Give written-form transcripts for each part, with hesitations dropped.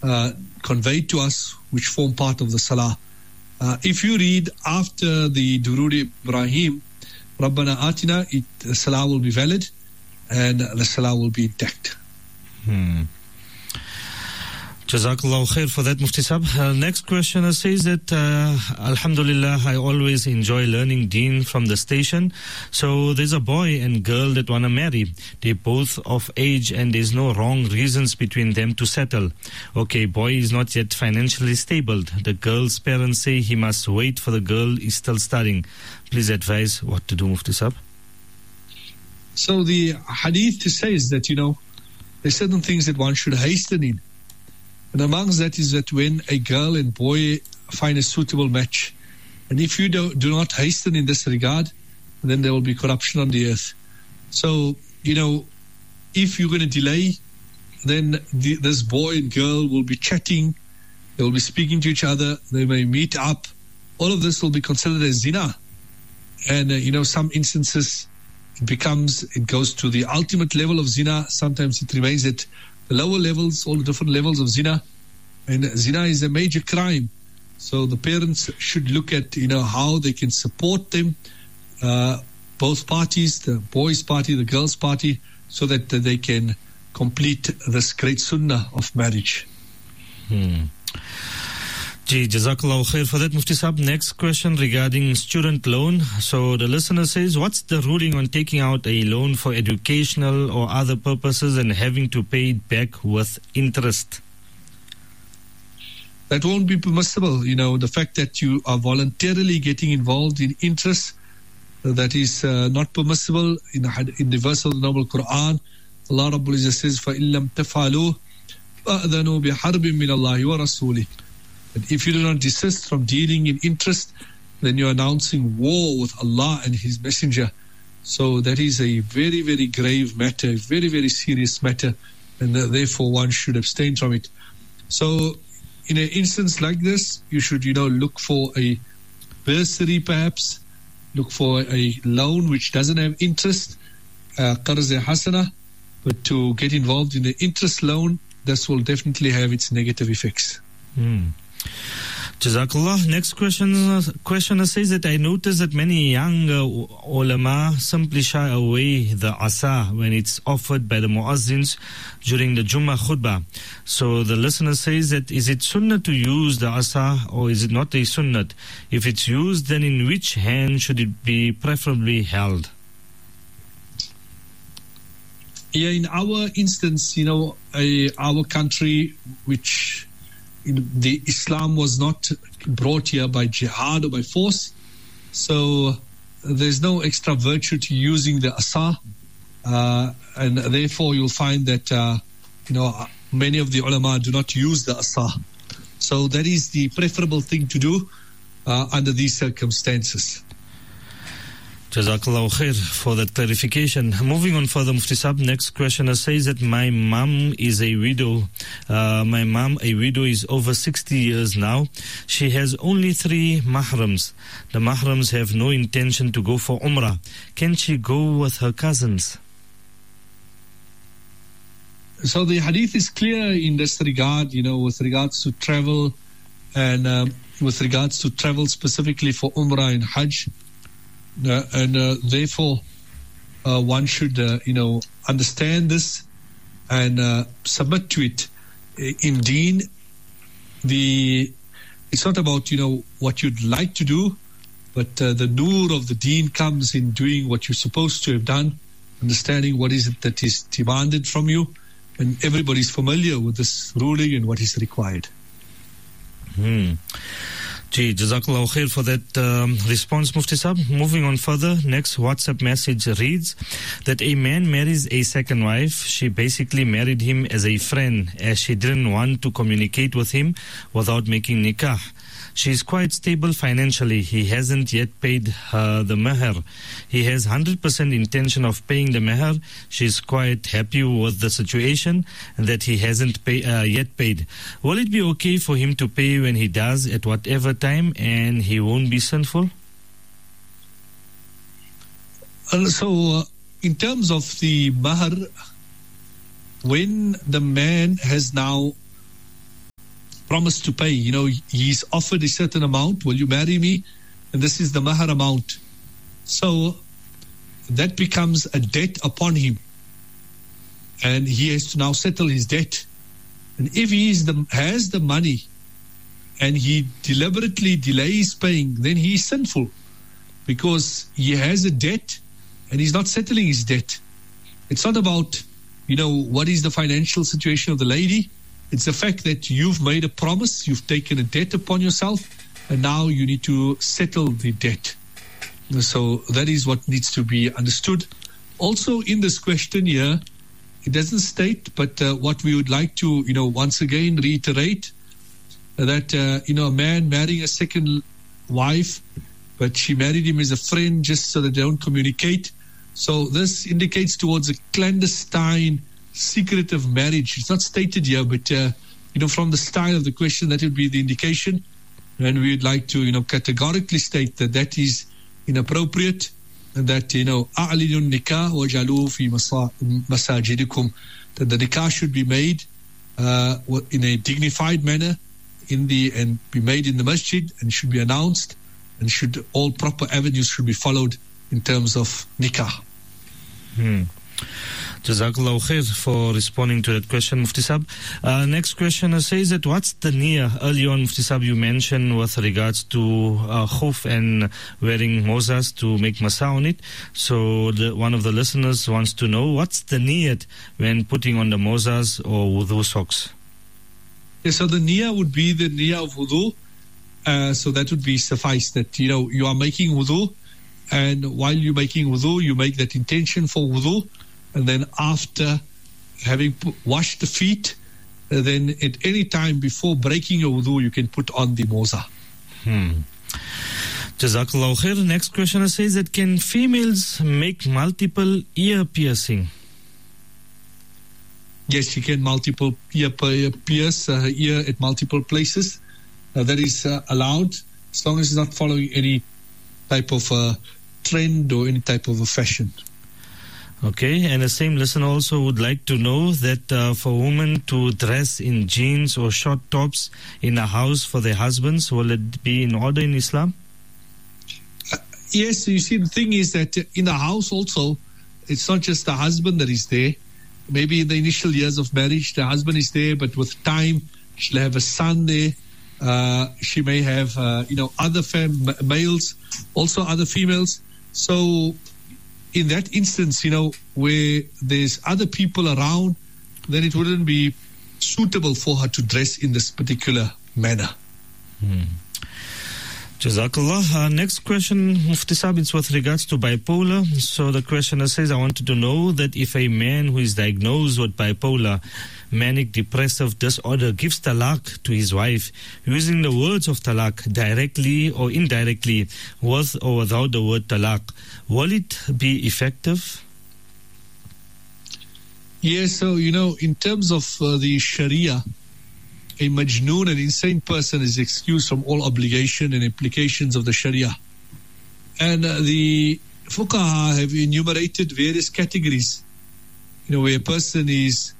conveyed to us, which form part of the salah. If you read after the Durood Ibrahim, Rabbana Atina, the salah will be valid and the salah will be intact. Jazakallah khair for that, Mufti Sahib. Next questioner says that, Alhamdulillah, I always enjoy learning deen from the station. So there's a boy and girl that want to marry. They're both of age and there's no wrong reasons between them to settle. Okay, boy is not yet financially stable. The girl's parents say he must wait for the girl is still studying. Please advise what to do, Mufti Sahib. So the hadith says that, there's certain things that one should hasten in. And amongst that is that when a girl and boy find a suitable match, and if you do not hasten in this regard, then there will be corruption on the earth. So, if you're going to delay, then this boy and girl will be chatting, they will be speaking to each other, they may meet up. All of this will be considered as zina. And, some instances it goes to the ultimate level of zina. Sometimes it remains at the lower levels, all the different levels of zina. And zina is a major crime. So the parents should look at, how they can support them, both parties, the boys' party, the girls' party, so that they can complete this great sunnah of marriage. Jazakallah khair for that, Mufti Sahib. Next question regarding student loan. So the listener says, what's the ruling on taking out a loan for educational or other purposes and having to pay it back with interest? That won't be permissible. The fact that you are voluntarily getting involved in interest, that is not permissible. In the verse of the Noble Quran, Allah Rabbul Izzah says, فَإِن لَمْ تَفْعَلُوا فَأْذَنُوا بِحَرْبٍ مِّنَ اللَّهِ وَرَسُولِهِ. But if you do not desist from dealing in interest, then you're announcing war with Allah and His Messenger. So that is a very, very grave matter, a very, very serious matter, and therefore one should abstain from it. So in an instance like this, you should, look for a bursary perhaps, look for a loan which doesn't have interest, qarz hasana, but to get involved in the interest loan, this will definitely have its negative effects. Jazakallah. Next questioner says that I noticed that many young ulama simply shy away the asa when it's offered by the muazzins during the Jummah khutbah. So the listener says that is it sunnah to use the asa or is it not a sunnah? If it's used, then in which hand should it be preferably held? Yeah, in our instance, our country, which the Islam was not brought here by jihad or by force, so there's no extra virtue to using the asa, and therefore you'll find that many of the ulama do not use the asa. So that is the preferable thing to do under these circumstances. Jazakallah khair for that clarification. Moving on further, Mufti Sahib, next questioner says that my mum is a widow. My mum, a widow, is over 60 years now. She has only 3 mahrams. The mahrams have no intention to go for Umrah. Can she go with her cousins? So the hadith is clear in this regard, with regards to travel and with regards to travel specifically for Umrah and Hajj. And therefore, one should, understand this and submit to it. In deen, it's not about, what you'd like to do, but the nur of the deen comes in doing what you're supposed to have done, understanding what is it that is demanded from you, and everybody's familiar with this ruling and what is required. Jazakallah khair for that response, Mufti Sahib. Moving on further, next WhatsApp message reads that a man marries a second wife. She basically married him as a friend, as she didn't want to communicate with him without making nikah. She is quite stable financially. He hasn't yet paid her the meher. He has 100% intention of paying the meher. She is quite happy with the situation and that he hasn't yet paid. Will it be okay for him to pay when he does at whatever time and he won't be sinful? So, in terms of the mahr, when the man has now promised to pay. He's offered a certain amount. Will you marry me? And this is the mahar amount. So that becomes a debt upon him. And he has to now settle his debt. And if he has the money and he deliberately delays paying, then he is sinful because he has a debt and he's not settling his debt. It's not about, what is the financial situation of the lady. It's the fact that you've made a promise, you've taken a debt upon yourself, and now you need to settle the debt. So that is what needs to be understood. Also in this question here, it doesn't state, but what we would like to, once again reiterate, that, a man marrying a second wife, but she married him as a friend just so that they don't communicate. So this indicates towards a clandestine, secretive marriage. It's not stated here, but, from the style of the question, that would be the indication. And we would like to, categorically state that that is inappropriate, and that, أَعْلِنُوا النِّكَاحَ وَجَعَلُوهُ فِي مَسَاجِدِكُمْ, that the nikah should be made in a dignified manner and be made in the masjid, and should be announced, and all proper avenues should be followed in terms of nikah. Jazakallah khair for responding to that question, Mufti Sahib. Next question says that what's the niyyah? Earlier on, Mufti Sahib, you mentioned with regards to khuf and wearing mozas to make masa on it. So one of the listeners wants to know, what's the niyyat when putting on the mozas or wudu socks? Yeah, so the niyyah would be the niyyah of wudu. So that would be suffice, that, you are making wudu, and while you're making wudu, you make that intention for wudu. And then after having washed the feet, then at any time before breaking your wudu, you can put on the moza. Jazakallah khair. Next question says that can females make multiple ear piercing? Yes, you can multiple pierce ear at multiple places. That is allowed, as long as it's not following any type of trend or any type of a fashion. Okay, and the same listener also would like to know that for women to dress in jeans or short tops in a house for their husbands, will it be in order in Islam? Yes, you see, the thing is that in the house also, it's not just the husband that is there. Maybe in the initial years of marriage, the husband is there, but with time, she'll have a son there. She may have, other males, also other females. So in that instance, where there's other people around, then it wouldn't be suitable for her to dress in this particular manner. Jazakallah. Next question, Mufti Sahib, it's with regards to bipolar. So the questioner says, I wanted to know that if a man who is diagnosed with bipolar, manic depressive disorder, gives talaq to his wife using the words of talaq directly or indirectly, with or without the word talaq, will it be effective? Yes, so, in terms of the Sharia, a majnoon, an insane person, is excused from all obligation and implications of the Sharia. And the fuqaha have enumerated various categories, where a person is,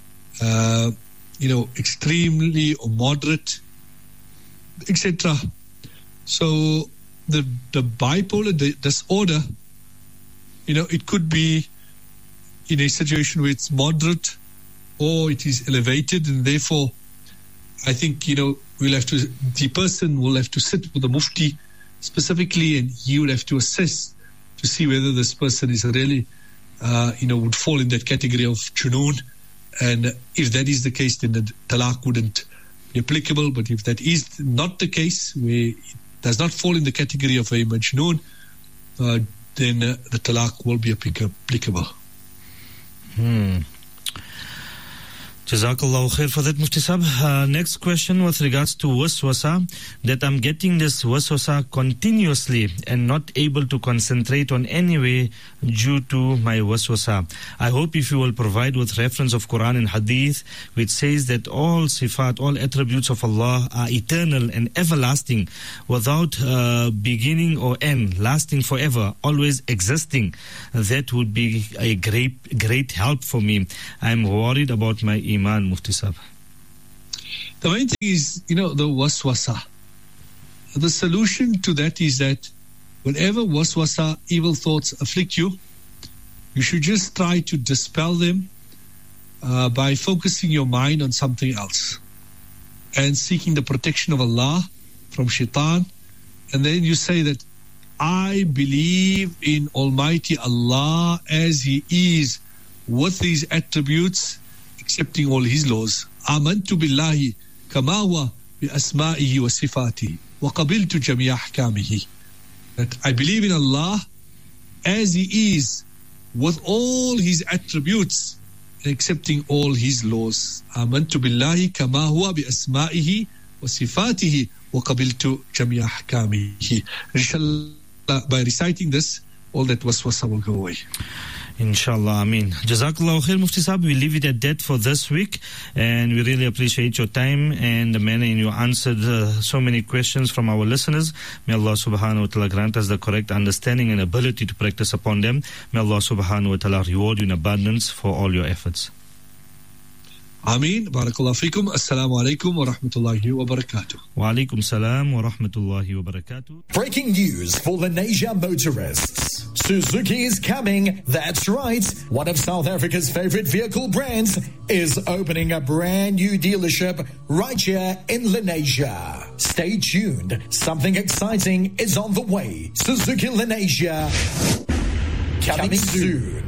extremely or moderate, etc. So the bipolar disorder, it could be in a situation where it's moderate or it is elevated, and therefore I think, the person will have to sit with the mufti specifically, and he would have to assess to see whether this person is really, would fall in that category of junoon. And if that is the case, then the talaq wouldn't be applicable. But if that is not the case, where it does not fall in the category of a majnoon, then the talaq will be applicable. Jazakallah khair for that, Mufti Sahib. Next question with regards to waswasa, that I'm getting this waswasa continuously and not able to concentrate on any way due to my waswasa. I hope if you will provide with reference of Quran and Hadith, which says that all sifat, all attributes of Allah are eternal and everlasting, without beginning or end, lasting forever, always existing. That would be a great help for me. I'm worried about my Iman, Mufti Sahib. The main thing is, the waswasa. The solution to that is that whenever waswasa, evil thoughts afflict you, you should just try to dispel them by focusing your mind on something else and seeking the protection of Allah from shaitan. And then you say that, I believe in Almighty Allah as He is, with His attributes, accepting all His laws. Amantu billahi kama huwa bi asma'ihi wa sifatihi wa qabiltu jami'a ahkamihi. That I believe in Allah as He is, with all His attributes, and accepting all His laws. Amantu billahi kama huwa bi asma'ihi wa sifatihi wa qabiltu jami'a ahkamihi. Inshallah, by reciting this, all that waswasa will go away. Inshallah, Ameen. Jazakallah khair, Mufti Sahib. We leave it at that for this week, and we really appreciate your time and the manner in you answered so many questions from our listeners. May Allah subhanahu wa ta'ala grant us the correct understanding and ability to practice upon them. May Allah subhanahu wa ta'ala reward you in abundance for all your efforts. Ameen. Barakallahu feekum. Assalamu alaikum wa rahmatullahi wa barakatuh. Wa alaikum salam wa rahmatullahi wa barakatuh. Breaking news for Lenasia motorists. Suzuki is coming. That's right. One of South Africa's favorite vehicle brands is opening a brand new dealership right here in Lenasia. Stay tuned. Something exciting is on the way. Suzuki Lenasia coming soon.